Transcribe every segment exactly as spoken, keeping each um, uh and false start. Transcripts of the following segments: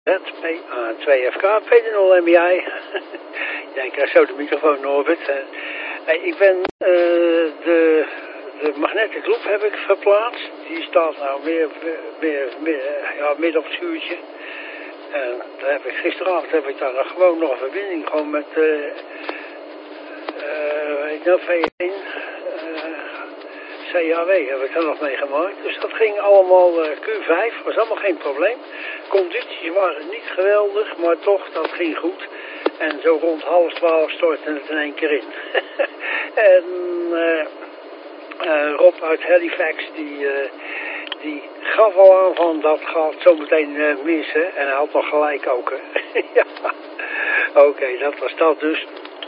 P A twee F K, P D nul M I. Ja, ik krijg zo de microfoon, Norbert. Hey, ik ben uh, de, de magnetic loop heb ik verplaatst. Die staat nou meer, meer, meer ja, midden op het schuurtje. En daar heb ik, gisteravond heb ik daar nog gewoon nog een verbinding gewoon met uh, uh, weet je nou, V één uh, C A W heb ik daar nog meegemaakt. Dus dat ging allemaal uh, Q vijf, was allemaal geen probleem. Condities waren niet geweldig, maar toch, dat ging goed. En zo rond half twaalf stortte het in één keer in. en uh, uh, Rob uit Halifax, die, uh, die gaf al aan van dat gaat zometeen uh, missen. En hij had nog gelijk ook. ja. Oké, okay, dat was dat dus.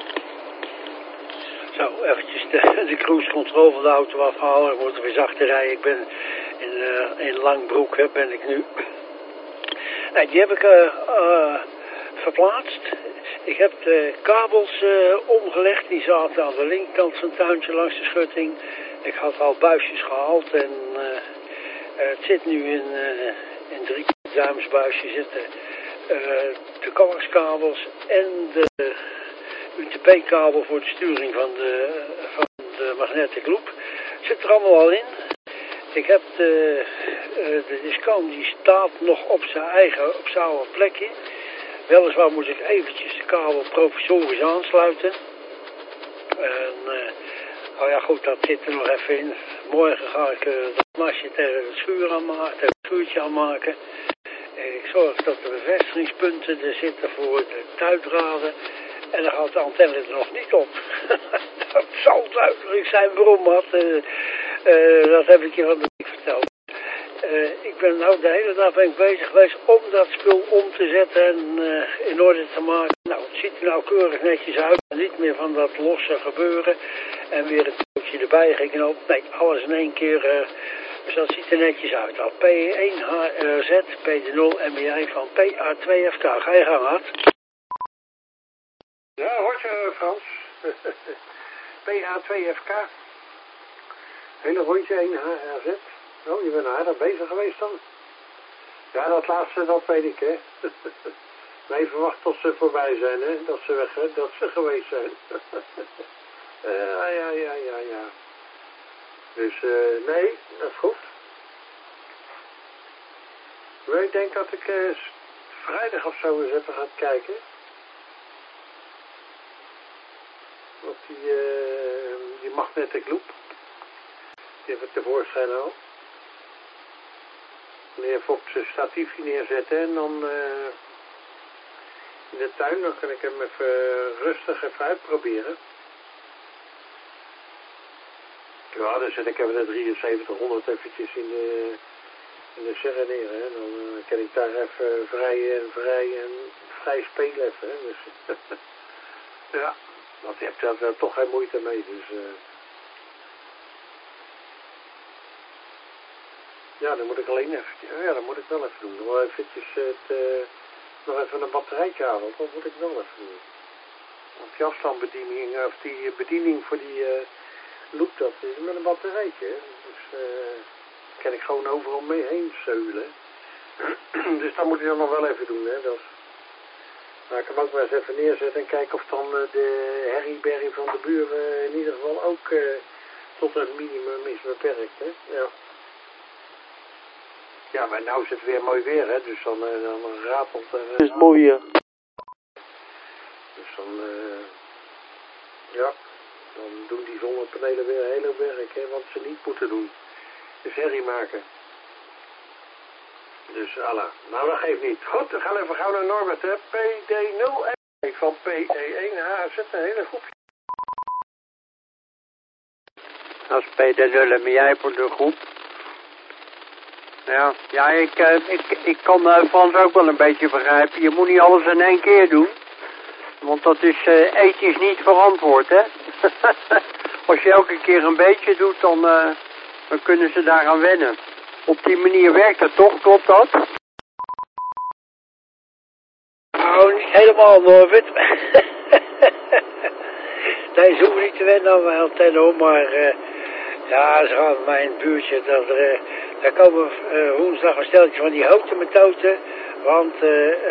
Zo, eventjes de, de cruise control van de auto afhalen. Ik moet er weer zachter rijden. Ik ben in, uh, in Langbroek, hè, ben ik nu. Nee, die heb ik uh, uh, verplaatst. Ik heb de kabels uh, omgelegd. Die zaten aan de linkerkant van het tuintje langs de schutting. Ik had al buisjes gehaald en uh, uh, het zit nu in, uh, in drie duimsbuisjes zitten uh, de coaxkabels en de U T P-kabel voor de sturing van de, van de magnetic loop. Het zit er allemaal al in. Ik heb de, uh, de Discount, die staat nog op zijn eigen, op zijn oude plekje. Weliswaar moet ik eventjes de kabel provisorisch aansluiten. En, uh, oh ja goed, dat zit er nog even in. Morgen ga ik uh, dat masje tegen het, schuur aanmaken, tegen het schuurtje aanmaken. Ik zorg dat de bevestigingspunten er zitten voor de tuitdraden. En dan gaat de antenne er nog niet op. Dat zal duidelijk zijn waarom, wat. Uh, uh, dat heb ik je van de week verteld. Uh, ik ben nou de hele dag ben ik bezig geweest om dat spul om te zetten en uh, in orde te maken. Nou, het ziet er nou keurig netjes uit. Niet meer van dat losse gebeuren. En weer het touwtje erbij geknoopt. Nee, alles in één keer. Uh, dus dat ziet er netjes uit. Al P één H R Z, P D nul M I van P A twee F K. Ga je gang, Hart. Ja, hoort je, Frans. P A twee F K. Hele rondje één H R Z. Oh, je bent harder bezig geweest dan? Ja, dat laatste, dat weet ik, hè. Maar even wachten tot ze voorbij zijn, hè. Dat ze weg, hè. Dat ze geweest zijn. Ja, ja, ja, ja, ja. Dus, uh, nee, dat is goed. Maar ik denk dat ik uh, vrijdag of zo eens even ga kijken. Op die, uh, die magnetic loop. Die heb ik tevoorschijn al. Even op zijn statiefje neerzetten en dan uh, in de tuin, dan kan ik hem even rustig even uitproberen. Ja, dan zet ik even de drieënzeventighonderd eventjes in de, in de serre neer, hè. Dan uh, kan ik daar even vrij en vrij en vrij spelen even, hè. Dus, ja, want je hebt daar toch geen moeite mee, dus... Uh, Ja, dan moet ik alleen even, ja, dat moet ik wel even doen. Nog eventjes het, uh, nog even een batterijtje halen, dat moet ik wel even doen. Want die afstandsbediening, of die bediening voor die uh, loop, dat is met een batterijtje. Dus uh, kan ik gewoon overal mee heen zeulen. Dus dat moet ik dan nog wel even doen, hè. Dat, maar ik kan hem ook maar eens even neerzetten en kijken of dan uh, de herrieberrie van de buren in ieder geval ook uh, tot een minimum is beperkt, hè. Ja. Ja, maar nou is het weer mooi weer, hè, dus dan, uh, dan ratelt er... Uh, het is mooi hier. Dus dan, uh, ja, dan doen die zonnepanelen weer heel veel werk, hè, wat ze niet moeten doen. Dus herrie maken. Dus, alla. Nou, dat geeft niet. Goed, we gaan even gauw naar Norbert, hè. P D nul M I van P E één H Z, een hele groep. Dat is P D nul M I voor de groep. Ja, ja ik, uh, ik, ik kan uh, Frans ook wel een beetje begrijpen. Je moet niet alles in één keer doen. Want dat is uh, ethisch niet verantwoord, hè. Als je elke keer een beetje doet, dan, uh, dan kunnen ze daaraan wennen. Op die manier werkt het toch, klopt dat? Nou, niet helemaal, Norbert. Nee, ze hoeven niet te wennen aan mijn antenne, hoor, maar... Uh, ja, ze gaan bij mij in het buurtje, dat er... Uh, Daar komen uh, woensdag een steltje van die houten methoden, want uh,